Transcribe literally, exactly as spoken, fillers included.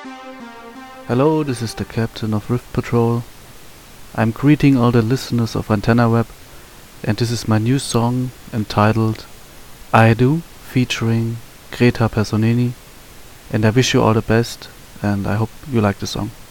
Hello, this is the captain of Rift Patrol. I'm greeting all the listeners of Antenna Web, and this is my new song entitled I Do, featuring Greta Personeni. And I wish you all the best, and I hope you like the song.